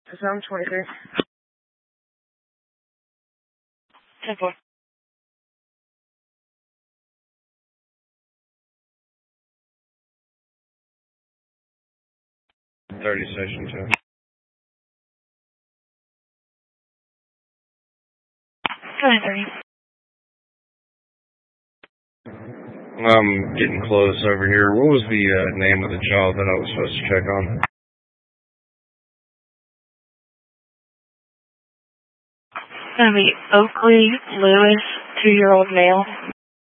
Zone 23. 10-4. 30 Station 2. 9:30. I'm getting close over here. What was the name of the job that I was supposed to check on? Gonna be Oakley Lewis, 2-year-old male.